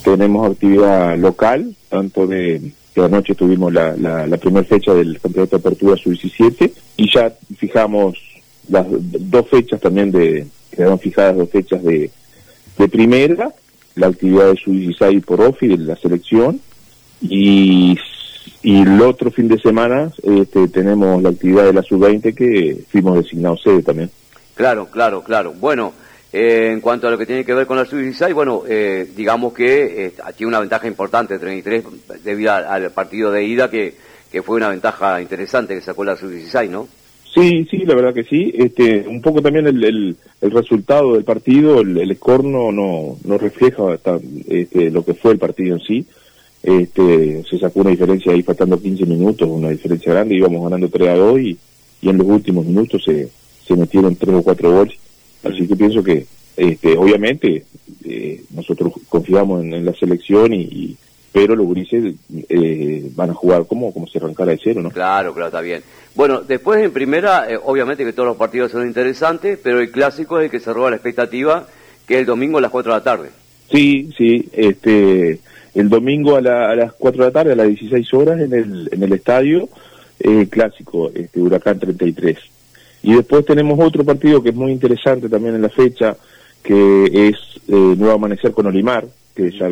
tenemos actividad local, tanto que anoche tuvimos la primera fecha del Campeonato de Apertura Sub-17, y ya fijamos las 2 fechas también quedaron fijadas 2 fechas de primera, la actividad de Sub-16 por OFI de la selección, y el otro fin de semana tenemos la actividad de la Sub-20 que fuimos designados sede también. Claro. Bueno, en cuanto a lo que tiene que ver con la Sub-16, bueno, digamos que tiene una ventaja importante, 33, debido al partido de ida, que fue una ventaja interesante que sacó la Sub-16, ¿no? Sí, la verdad que sí. Un poco también el resultado del partido, el score no refleja lo que fue el partido en sí. Se sacó una diferencia ahí faltando 15 minutos, una diferencia grande, íbamos ganando 3-2 y en los últimos minutos se metieron 3 o 4 goles. Así que pienso que obviamente nosotros confiamos en la selección pero los gurises van a jugar como si arrancara de cero, ¿no? Claro, está bien. Bueno, después en primera, obviamente que todos los partidos son interesantes, pero el clásico es el que se roba la expectativa, que es el domingo a las 4 de la tarde. Sí, el domingo a las 4 de la tarde, a las 16 horas, en el estadio clásico, Huracán 33. Y después tenemos otro partido que es muy interesante también en la fecha, que es Nuevo Amanecer con Olimar, que ya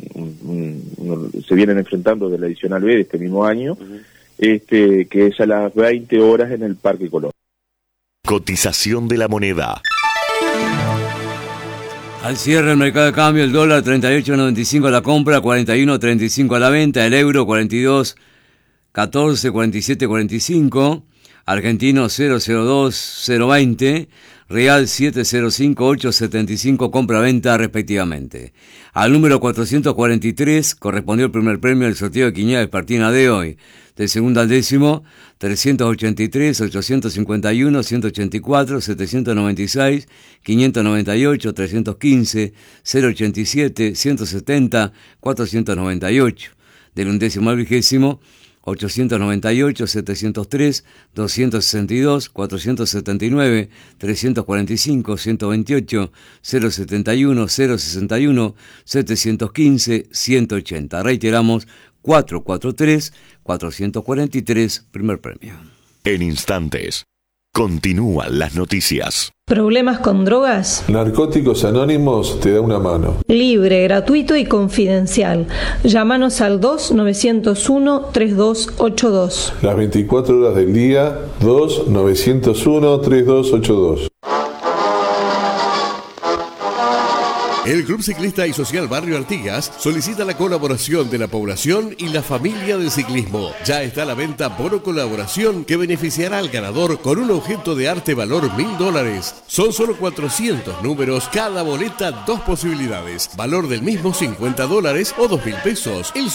se vienen enfrentando de la adicional B de este mismo año, que es a las 20 horas en el Parque Colón. Cotización de la moneda. Al cierre del mercado de cambio, el dólar 38.95 a la compra, 41.35 a la venta, el euro 42.14, 47.45, argentino 0.02.020, real 7.05.875, compra-venta respectivamente. Al número 443 correspondió el primer premio del sorteo de quiniela de Partina de hoy. De segundo al décimo, 383, 851, 184, 796, 598, 315, 087, 170, 498. Del undécimo al vigésimo, 898, 703, 262, 479, 345, 128, 071, 061, 715, 180. Reiteramos, 443, 443, primer premio. En instantes, continúan las noticias. ¿Problemas con drogas? Narcóticos Anónimos te da una mano. Libre, gratuito y confidencial. Llámanos al 2-901-3282. Las 24 horas del día, 2-901-3282. El Club Ciclista y Social Barrio Artigas solicita la colaboración de la población y la familia del ciclismo. Ya está a la venta bono colaboración que beneficiará al ganador con un objeto de arte valor $1.000. Son solo 400 números, cada boleta 2 posibilidades. Valor del mismo $50 o $2.000. El